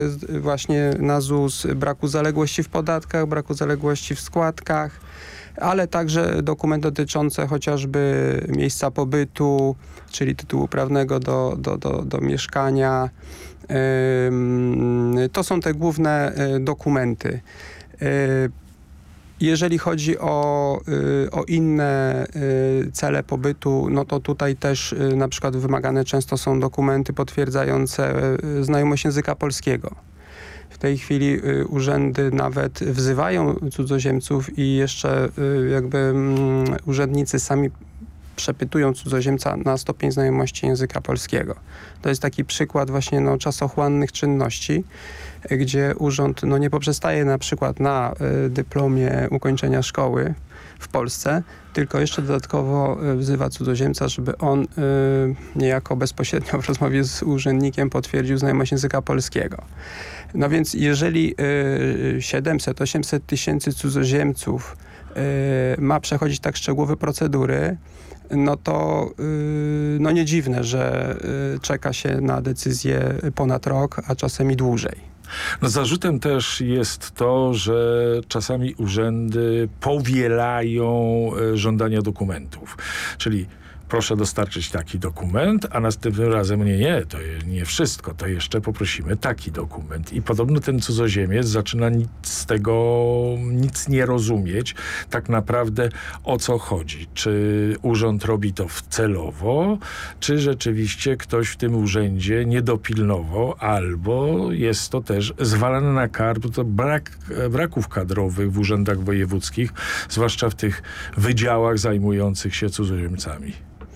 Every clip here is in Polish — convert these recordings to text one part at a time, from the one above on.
właśnie na ZUS braku zaległości w podatkach, braku zaległości w składkach, ale także dokumenty dotyczące chociażby miejsca pobytu, czyli tytułu prawnego do mieszkania. To są te główne dokumenty. Jeżeli chodzi o inne cele pobytu, no to tutaj też na przykład wymagane często są dokumenty potwierdzające znajomość języka polskiego. W tej chwili urzędy nawet wzywają cudzoziemców i jeszcze jakby urzędnicy sami przepytują cudzoziemca na stopień znajomości języka polskiego. To jest taki przykład właśnie czasochłonnych czynności, gdzie urząd nie poprzestaje na przykład na dyplomie ukończenia szkoły w Polsce, tylko jeszcze dodatkowo wzywa cudzoziemca, żeby on niejako bezpośrednio w rozmowie z urzędnikiem potwierdził znajomość języka polskiego. No więc jeżeli 700-800 tysięcy cudzoziemców ma przechodzić tak szczegółowe procedury, no to nie dziwne, że czeka się na decyzję ponad rok, a czasem i dłużej. No, zarzutem też jest to, że czasami urzędy powielają żądania dokumentów. Czyli proszę dostarczyć taki dokument, a następnym razem nie, to nie wszystko, to jeszcze poprosimy taki dokument. I podobno ten cudzoziemiec zaczyna z tego nic nie rozumieć, tak naprawdę o co chodzi. Czy urząd robi to celowo, czy rzeczywiście ktoś w tym urzędzie nie dopilnował, albo jest to też zwalane na karb, to braków kadrowych w urzędach wojewódzkich, zwłaszcza w tych wydziałach zajmujących się cudzoziemcami.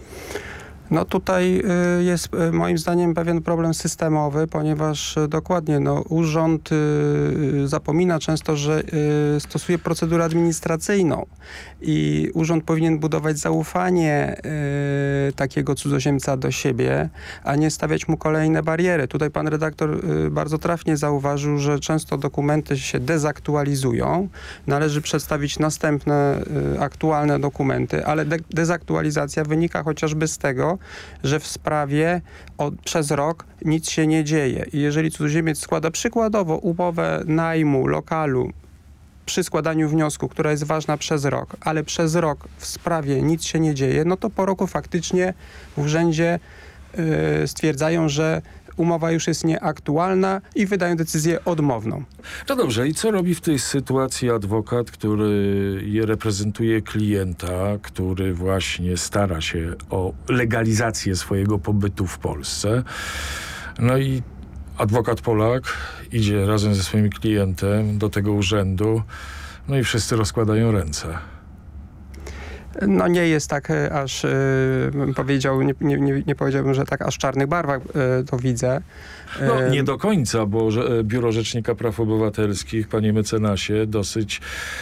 No tutaj jest moim zdaniem pewien problem systemowy, ponieważ dokładnie urząd zapomina często, że stosuje procedurę administracyjną i urząd powinien budować zaufanie takiego cudzoziemca do siebie, a nie stawiać mu kolejne bariery. Tutaj pan redaktor bardzo trafnie zauważył, że często dokumenty się dezaktualizują. Należy przedstawić następne aktualne dokumenty, ale dezaktualizacja wynika chociażby z tego, że w sprawie przez rok nic się nie dzieje. I jeżeli cudzoziemiec składa przykładowo umowę najmu lokalu przy składaniu wniosku, która jest ważna przez rok, ale przez rok w sprawie nic się nie dzieje, no to po roku faktycznie w urzędzie stwierdzają, że umowa już jest nieaktualna i wydają decyzję odmowną. No dobrze, i co robi w tej sytuacji adwokat, który reprezentuje klienta, który właśnie stara się o legalizację swojego pobytu w Polsce? No i adwokat Polak idzie razem ze swoim klientem do tego urzędu, no i wszyscy rozkładają ręce. No nie jest tak aż, nie powiedziałbym, że tak aż w czarnych barwach to widzę. No nie do końca, bo Biuro Rzecznika Praw Obywatelskich, panie mecenasie, dosyć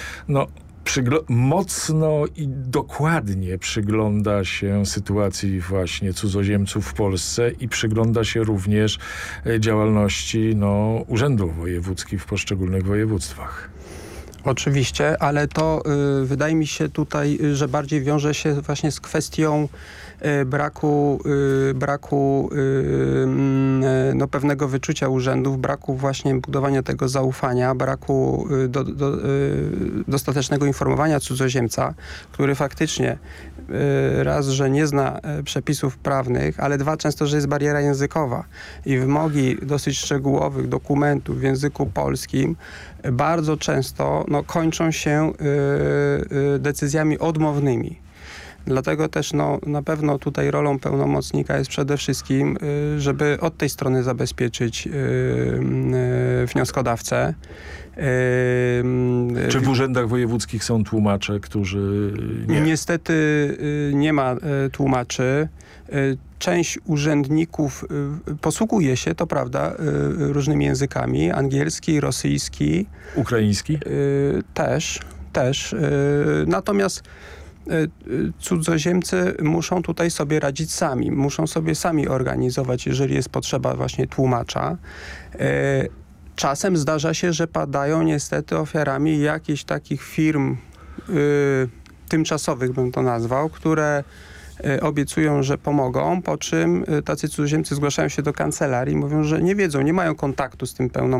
mocno i dokładnie przygląda się sytuacji właśnie cudzoziemców w Polsce i przygląda się również działalności urzędów wojewódzkich w poszczególnych województwach. Oczywiście, ale to wydaje mi się tutaj, że bardziej wiąże się właśnie z kwestią braku pewnego wyczucia urzędów, braku właśnie budowania tego zaufania, braku dostatecznego informowania cudzoziemca, który faktycznie raz, że nie zna przepisów prawnych, ale dwa, często, że jest bariera językowa i wymogi dosyć szczegółowych dokumentów w języku polskim bardzo często kończą się decyzjami odmownymi. Dlatego też na pewno tutaj rolą pełnomocnika jest przede wszystkim, żeby od tej strony zabezpieczyć wnioskodawcę. Czy w urzędach wojewódzkich są tłumacze, którzy nie? Niestety nie ma tłumaczy. Część urzędników posługuje się, to prawda, różnymi językami. Angielski, rosyjski. Ukraiński? Też. Natomiast cudzoziemcy muszą tutaj sobie radzić sami. Muszą sobie sami organizować, jeżeli jest potrzeba właśnie tłumacza. Czasem zdarza się, że padają niestety ofiarami jakichś takich firm tymczasowych, bym to nazwał, które obiecują, że pomogą, po czym tacy cudzoziemcy zgłaszają się do kancelarii i mówią, że nie wiedzą, nie mają kontaktu z tym pełnomocnikiem.